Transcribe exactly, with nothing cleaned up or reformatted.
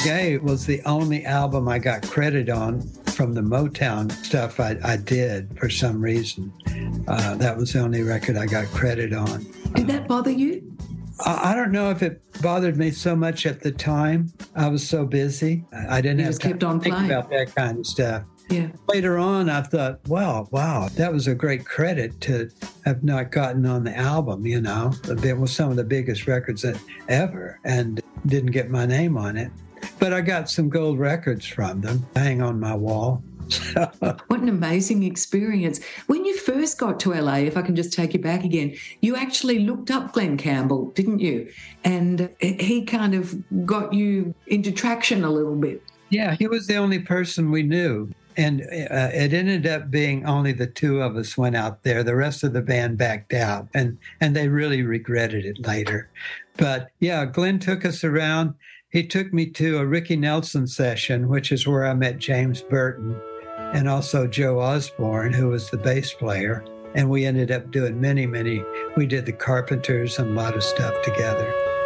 Gay was the only album I got credit on from the Motown stuff I, I did for some reason. Uh, that was the only record I got credit on. Did that bother you? I, I don't know if it bothered me so much at the time. I was so busy. I didn't you have just time kept on to think playing. about that kind of stuff. Yeah. Later on, I thought, wow, wow, that was a great credit to have not gotten on the album, you know. It was some of the biggest records ever and didn't get my name on it. But I got some gold records from them, hang on my wall. What an amazing experience. When you first got to L A, if I can just take you back again, you actually looked up Glen Campbell, didn't you? And he kind of got you into traction a little bit. Yeah, he was the only person we knew. And uh, it ended up being only the two of us went out there. The rest of the band backed out, and, and they really regretted it later. But yeah, Glen took us around. He took me to a Ricky Nelson session, which is where I met James Burton and also Joe Osborne, who was the bass player. And we ended up doing many, many, we did the Carpenters and a lot of stuff together.